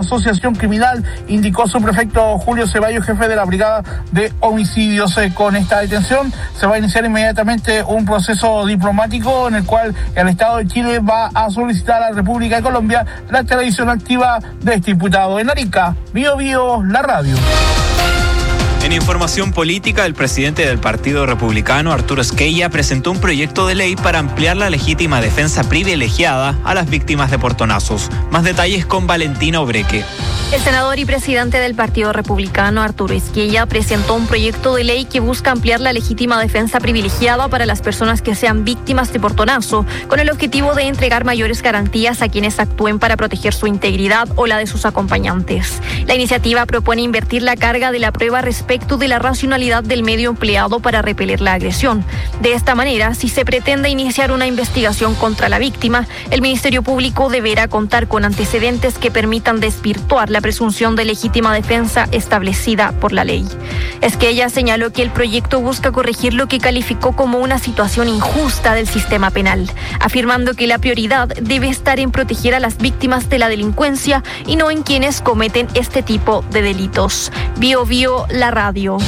asociación criminal, indicó su prefecto Julio Ceballos, jefe de la Brigada de Homicidios. Con esta detención se va a iniciar inmediatamente un proceso diplomático en el cual el Estado de Chile va a solicitar a la República de Colombia la extradición activa de este imputado. En Arica, Bio, la radio. En información política, el presidente del Partido Republicano, Arturo Esquella, presentó un proyecto de ley para ampliar la legítima defensa privilegiada a las víctimas de portonazos. Más detalles con Valentina Obreque. El senador y presidente del Partido Republicano, Arturo Esquella, presentó un proyecto de ley que busca ampliar la legítima defensa privilegiada para las personas que sean víctimas de portonazo, con el objetivo de entregar mayores garantías a quienes actúen para proteger su integridad o la de sus acompañantes. La iniciativa propone invertir la carga de la prueba respecto de la racionalidad del medio empleado para repeler la agresión. De esta manera, si se pretende iniciar una investigación contra la víctima, el Ministerio Público deberá contar con antecedentes que permitan desvirtuar la presunción de legítima defensa establecida por la ley. Esquella señaló que el proyecto busca corregir lo que calificó como una situación injusta del sistema penal, afirmando que la prioridad debe estar en proteger a las víctimas de la delincuencia y no en quienes cometen este tipo de delitos. Bio, la radio.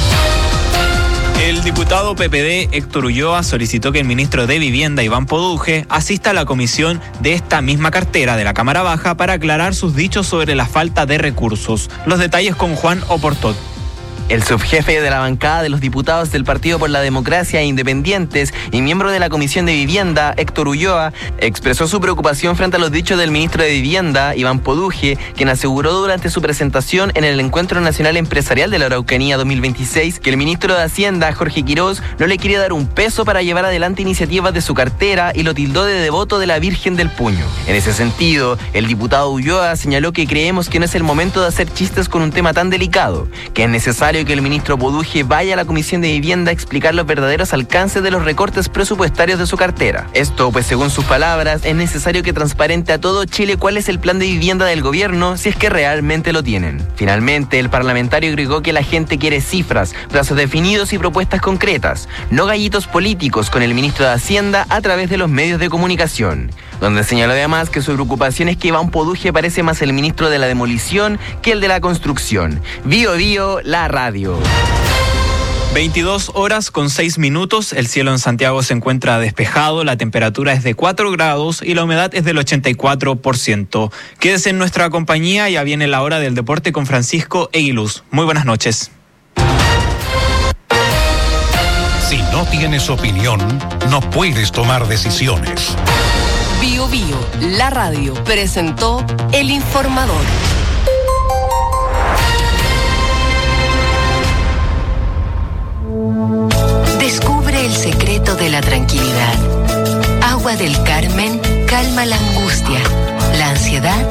El diputado PPD Héctor Ulloa solicitó que el ministro de Vivienda, Iván Poduje, asista a la comisión de esta misma cartera de la Cámara Baja para aclarar sus dichos sobre la falta de recursos. Los detalles con Juan Oportot. El subjefe de la bancada de los diputados del Partido por la Democracia e Independientes y miembro de la Comisión de Vivienda, Héctor Ulloa, expresó su preocupación frente a los dichos del ministro de Vivienda, Iván Poduje, quien aseguró durante su presentación en el Encuentro Nacional Empresarial de la Araucanía 2026 que el ministro de Hacienda, Jorge Quirós, no le quiere dar un peso para llevar adelante iniciativas de su cartera y lo tildó de devoto de la Virgen del Puño. En ese sentido, el diputado Ulloa señaló que creemos que no es el momento de hacer chistes con un tema tan delicado, que es necesario que el ministro Poduje vaya a la Comisión de Vivienda a explicar los verdaderos alcances de los recortes presupuestarios de su cartera. Esto, pues según sus palabras, es necesario que transparente a todo Chile cuál es el plan de vivienda del gobierno, si es que realmente lo tienen. Finalmente, el parlamentario agregó que la gente quiere cifras, plazos definidos y propuestas concretas, no gallitos políticos con el ministro de Hacienda a través de los medios de comunicación, donde señaló además que su preocupación es que Iván Poduje parece más el ministro de la demolición que el de la construcción. Bio, la radio. 22 horas con 6 minutos, el cielo en Santiago se encuentra despejado, la temperatura es de 4 grados y la humedad es del 84%. Quédese en nuestra compañía, ya viene la hora del deporte con Francisco Eguiluz. Muy buenas noches. Si no tienes opinión, no puedes tomar decisiones. Bio, la radio, presentó El Informador. Descubre el secreto de la tranquilidad. Agua del Carmen calma la angustia, la ansiedad